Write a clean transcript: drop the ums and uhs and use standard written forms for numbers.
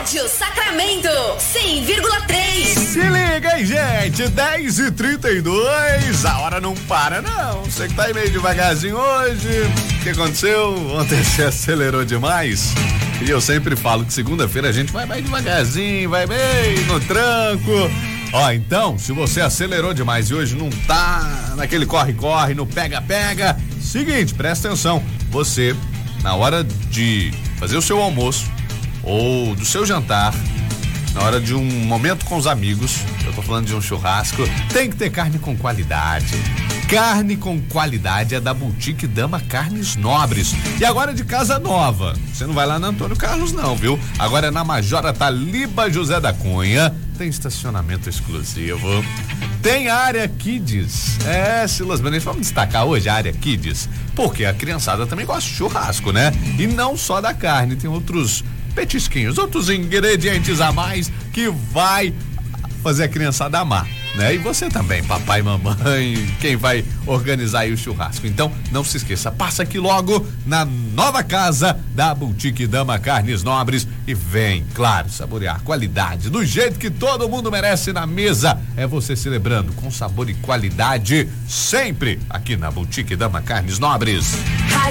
Rádio Sacramento, 100,3. Se liga aí, gente, 10h32, a hora não para não, você que tá aí meio devagarzinho hoje, o que aconteceu? Ontem você acelerou demais e eu sempre falo que segunda-feira a gente vai devagarzinho, vai bem no tranco. Ó, então, se você acelerou demais e hoje não tá naquele corre-corre, no pega-pega, seguinte, presta atenção, você, na hora de fazer o seu almoço ou do seu jantar, na hora de um momento com os amigos, eu tô falando de um churrasco, tem que ter carne com qualidade. Carne com qualidade é da Boutique Dama Carnes Nobres. E agora de casa nova. Você não vai lá na Antônio Carlos não, viu? Agora é na Majora Taliba José da Cunha. Tem estacionamento exclusivo. Tem área Kids. Silas Benes, vamos destacar hoje a área Kids, porque a criançada também gosta de churrasco, né? E não só da carne, tem outros petisquinhos, outros ingredientes a mais que vai fazer a criançada amar, né? E você também, papai e mamãe, quem vai organizar aí o churrasco. Então, não se esqueça, passa aqui logo na nova casa da Boutique Dama Carnes Nobres e vem, claro, saborear qualidade, do jeito que todo mundo merece na mesa. É você celebrando com sabor e qualidade sempre aqui na Boutique Dama Carnes Nobres.